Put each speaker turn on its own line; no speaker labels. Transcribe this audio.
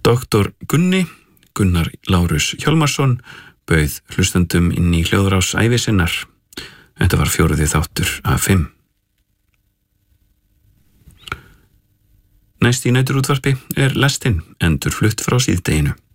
Doktor Gunnar Lárus Hjálmarsson bauð hlustendum inn í hljóðrás ævi sinnar. Þetta var 4. þáttur af 5. Næst í næturútvarpi Lestinn, endurflutt frá síðdeginu.